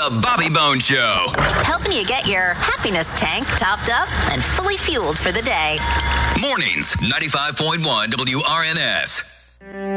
The Bobby Bones Show. Helping you get your happiness tank topped up and fully fueled for the day. Mornings, 95.1 WRNS.